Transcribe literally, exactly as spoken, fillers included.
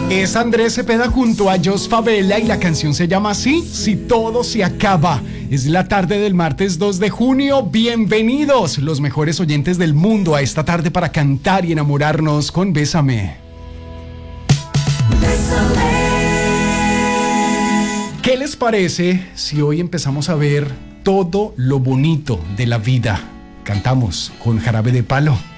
Es Andrés Cepeda junto a Jos Favela y la canción se llama así, Si todo se acaba. Es la tarde del martes dos de junio. Bienvenidos, los mejores oyentes del mundo, a esta tarde para cantar y enamorarnos con Bésame. Bésame. ¿Qué les parece si hoy empezamos a ver todo lo bonito de la vida? Cantamos con Jarabe de Palo.